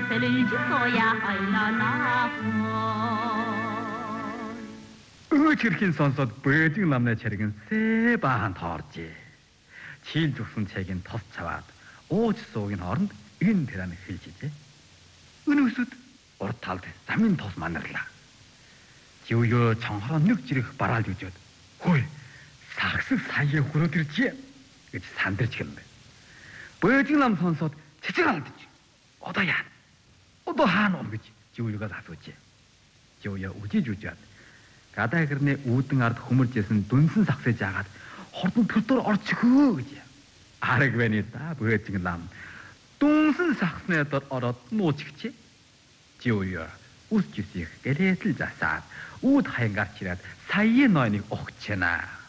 Өөчөрхийн сонсоод бөөжин намнаа чаргин сэ баахан тооржээ. Чийлж өгсөн цайгийн тос цаваад ууж суугийн хооронд энэ тэраны хэлжээ. Өнөөсөд урд талд замын тос манарлаа. Жиуё чонхороо нэг жирэх бараалж үжөөд хөөе сагсаг сая хүрээд иржээ гэж сандарч гэлнэ. Бөөжин нам сонсоод цэцэг алдаж. Одоо яана? Одоо хаана уу гэж жиуёгоос асуужээ. Жиуё үжиж үжээд гадаа гэрний үүдэн ард хөмөрж ясан дүнсэн сагсаж агаад хордон төрдөр орчихөө гэж. Араг байна да бөөжин лам. Дүнсэн сагсны дор ороод нууцчихжээ. Жиуё үсчихсих гэлээтэл засаад үүд хаянгарч ирээд саяын нойныг ухчихна.